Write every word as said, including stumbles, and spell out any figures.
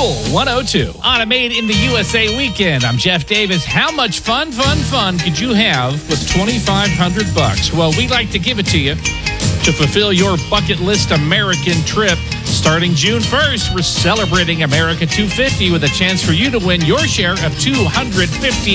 Cool one oh two. On a Made in the U S A weekend, I'm Jeff Davis. How much fun, fun, fun could you have with twenty-five hundred bucks? Well, we'd like to give it to you to fulfill your bucket list American trip. Starting June first, we're celebrating America two fifty with a chance for you to win your share of two hundred fifty